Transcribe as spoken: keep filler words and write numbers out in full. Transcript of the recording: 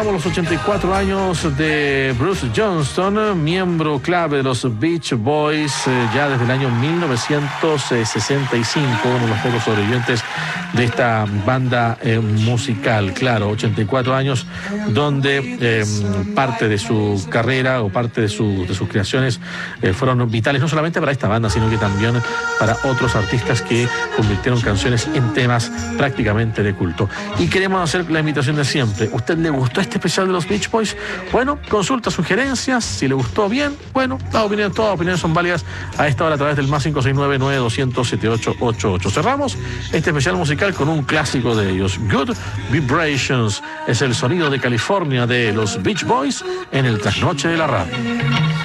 celebramos los ochenta y cuatro años de Bruce Johnston, miembro clave de los Beach Boys, eh, ya desde el año mil novecientos sesenta y cinco, uno de los pocos sobrevivientes de esta banda eh, musical. Claro, ochenta y cuatro años donde eh, parte de su carrera o parte de, su, de sus creaciones eh, fueron vitales, no solamente para esta banda, sino que también para otros artistas que convirtieron canciones en temas prácticamente de culto. Y queremos hacer la invitación de siempre. ¿Usted le gustó este especial de los Beach Boys? Bueno, consulta sugerencias. Si le gustó, bien. Bueno, las opiniones, todas las opiniones son válidas a esta hora a través del más cinco seis nueve, nueve dos cero cero, siete ocho ocho ocho. Cerramos este especial musical con un clásico de ellos. Good Vibrations es el sonido de California de los Beach Boys en el trasnoche de la radio.